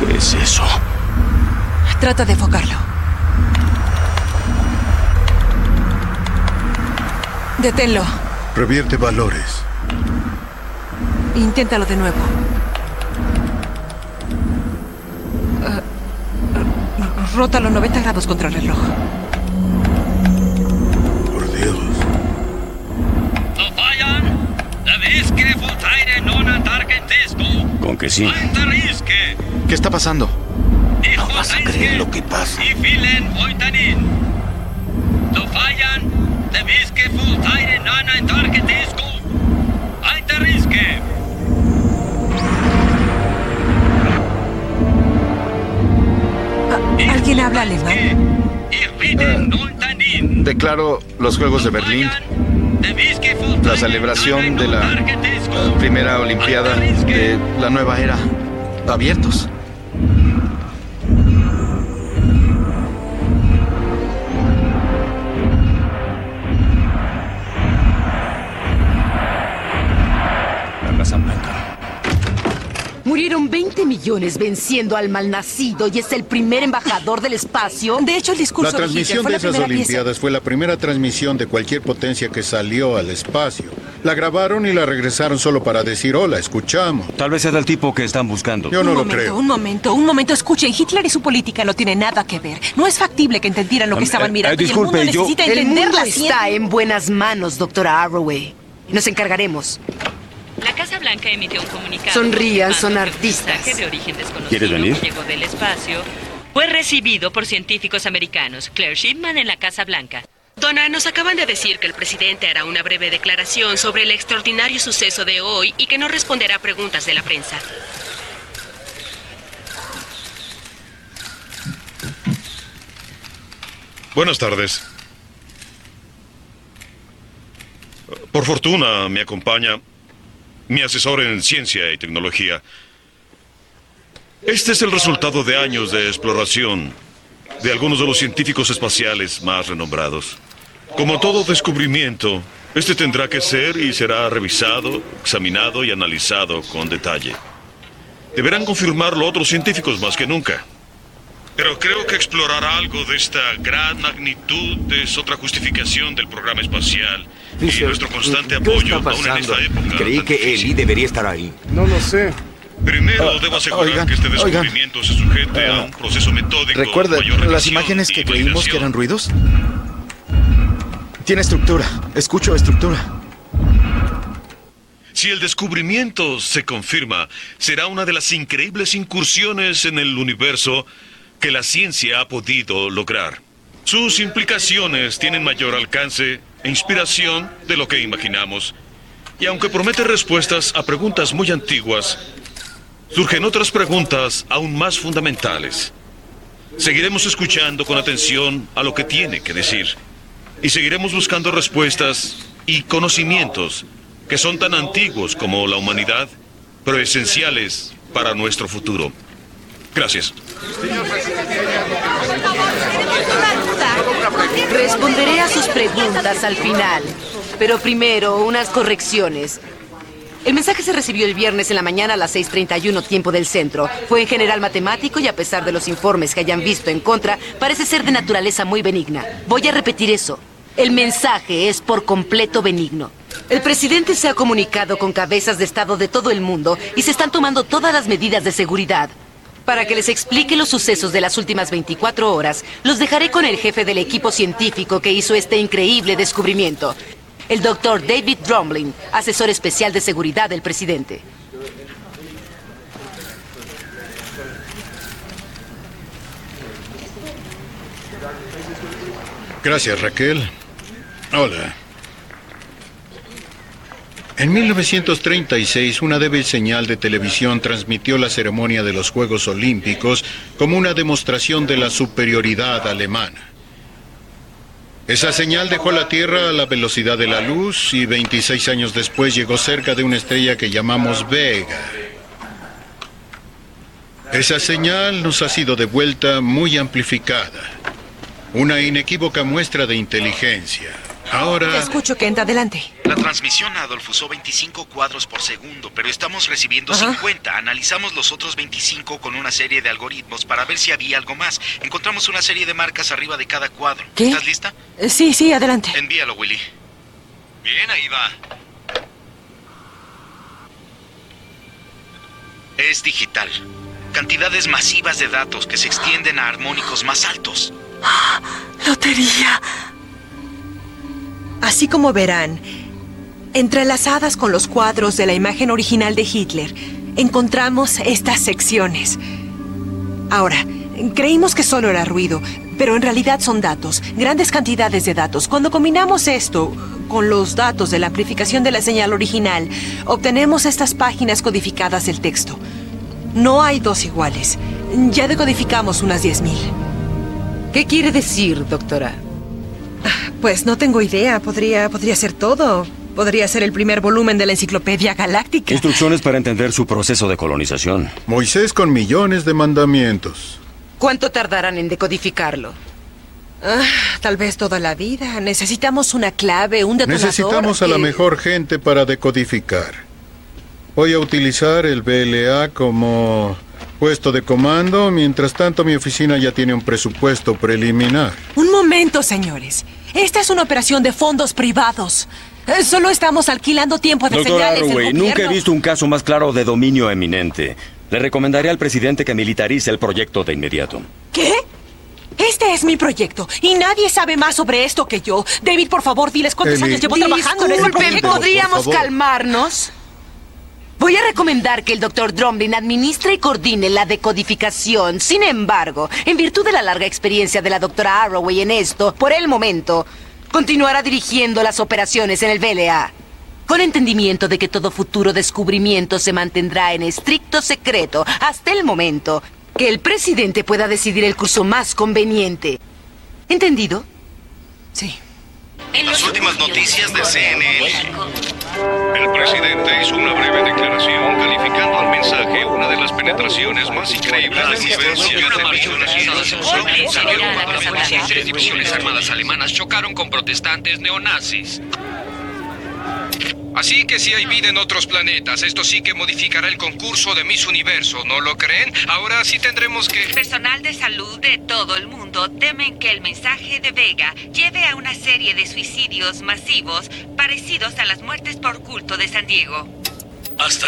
¿Qué es eso? Trata de enfocarlo. Deténlo. Revierte valores. Inténtalo de nuevo. Rótalo 90 grados contra el reloj. Por Dios. Con que sí. ¿Qué está pasando? No vas a creer lo que pasa. ¿Alguien habla alemán? Declaro los Juegos de Berlín, la celebración de la primera Olimpiada de la nueva era, abiertos. La Casa Blanca. Murieron 20 millones venciendo al malnacido y es el primer embajador del espacio. De hecho, el discurso La transmisión de de Hitler fue esas la primera pieza. Olimpiadas fue la primera transmisión de cualquier potencia que salió al espacio. La grabaron y la regresaron solo para decir hola, escuchamos. Tal vez era el tipo que están buscando. Yo no lo Un momento, creo. un momento. Escuchen, Hitler y su política no tienen nada que ver. No es factible que entendieran lo que estaban mirando. disculpe, y el mundo necesita El entender mundo la ciencia. está en buenas manos, doctora Arroway. Nos encargaremos. La Casa Blanca emitió un comunicado. Sonrían, confirmando son que un artistas. mensaje de origen desconocido ¿Quieres venir? que llegó del espacio fue recibido por científicos americanos. Claire Shipman en la Casa Blanca. Donna, nos acaban de decir que el presidente hará una breve declaración sobre el extraordinario suceso de hoy y que no responderá a preguntas de la prensa. Buenas tardes. Por fortuna me acompaña mi asesor en ciencia y tecnología. Este es el resultado de años de exploración de algunos de los científicos espaciales más renombrados. Como todo descubrimiento, este tendrá que ser y será revisado, examinado y analizado con detalle. Deberán confirmarlo otros científicos más que nunca. Pero creo que explorar algo de esta gran magnitud es otra justificación del programa espacial y nuestro constante apoyo aún en esta época. Creí tan que difícil. Eli debería estar ahí. No lo sé. Primero debo asegurar oigan, que este oigan. descubrimiento se sujete a un proceso metódico. ¿Recuerda mayor las revisión imágenes que y creímos validación. que eran ruidos? Tiene estructura. Escucho estructura. Si el descubrimiento se confirma, será una de las increíbles incursiones en el universo que la ciencia ha podido lograr. Sus implicaciones tienen mayor alcance e inspiración de lo que imaginamos. Y aunque promete respuestas a preguntas muy antiguas, surgen otras preguntas aún más fundamentales. Seguiremos escuchando con atención a lo que tiene que decir. Y seguiremos buscando respuestas y conocimientos que son tan antiguos como la humanidad, pero esenciales para nuestro futuro. Gracias. Responderé a sus preguntas al final. Pero primero, unas correcciones. El mensaje se recibió el viernes en la mañana a las 6:31 tiempo del centro. Fue en general matemático y a pesar de los informes que hayan visto en contra, parece ser de naturaleza muy benigna. Voy a repetir eso. El mensaje es por completo benigno. El presidente se ha comunicado con cabezas de estado de todo el mundo y se están tomando todas las medidas de seguridad. Para que les explique los sucesos de las últimas 24 horas, los dejaré con el jefe del equipo científico que hizo este increíble descubrimiento. El doctor David Drumlin, asesor especial de seguridad del presidente. Gracias, Raquel. Hola. En 1936, una débil señal de televisión transmitió la ceremonia de los Juegos Olímpicos como una demostración de la superioridad alemana. Esa señal dejó la Tierra a la velocidad de la luz y 26 años después llegó cerca de una estrella que llamamos Vega. Esa señal nos ha sido devuelta muy amplificada. Una inequívoca muestra de inteligencia. Te Ahora, escucho, Kent, adelante. La transmisión, Adolf, usó 25 cuadros por segundo, pero estamos recibiendo 50. Analizamos los otros 25 con una serie de algoritmos para ver si había algo más. Encontramos una serie de marcas arriba de cada cuadro. ¿Qué? ¿Estás lista? Sí, adelante. Envíalo, Willy. Bien, ahí va. Es digital. Cantidades masivas de datos que se extienden a armónicos más altos. Lotería. Así como verán, entrelazadas con los cuadros de la imagen original de Hitler, encontramos estas secciones. Ahora, creímos que solo era ruido, pero en realidad son datos, grandes cantidades de datos. Cuando combinamos esto con los datos de la amplificación de la señal original, obtenemos estas páginas codificadas del texto. No hay dos iguales. Ya decodificamos unas 10,000. ¿Qué quiere decir, doctora? Pues no tengo idea. Podría ser todo. Podría ser el primer volumen de la Enciclopedia Galáctica. Instrucciones para entender su proceso de colonización. Moisés con millones de mandamientos. ¿Cuánto tardarán en decodificarlo? Tal vez toda la vida. Necesitamos una clave, un detonador. Necesitamos a la mejor gente para decodificar. Voy a utilizar el BLA como puesto de comando. Mientras tanto, mi oficina ya tiene un presupuesto preliminar. Un momento, señores. Esta es una operación de fondos privados. Solo estamos alquilando tiempo de Doctor señales del Arroway, gobierno. nunca he visto un caso más claro de dominio eminente. Le recomendaré al presidente que militarice el proyecto de inmediato. ¿Qué? Este es mi proyecto y nadie sabe más sobre esto que yo. David, por favor, diles cuántos Eli. años llevo trabajando en este Disculpen, proyecto. ¿podríamos Por favor. calmarnos? Voy a recomendar que el Dr. Dromlin administre y coordine la decodificación. Sin embargo, en virtud de la larga experiencia de la doctora Arroway en esto, por el momento, continuará dirigiendo las operaciones en el BLA. Con entendimiento de que todo futuro descubrimiento se mantendrá en estricto secreto hasta el momento que el presidente pueda decidir el curso más conveniente. ¿Entendido? Sí. Las últimas noticias de CNN. El presidente hizo una breve declaración calificando al mensaje una de las penetraciones más increíbles del universo. Tres divisiones armadas alemanas chocaron con protestantes neonazis. Así que si hay vida en otros planetas, esto sí que modificará el concurso de Miss Universo, ¿no lo creen? Ahora sí tendremos que... Personal de salud de todo el mundo temen que el mensaje de Vega lleve a una serie de suicidios masivos parecidos a las muertes por culto de San Diego. Hasta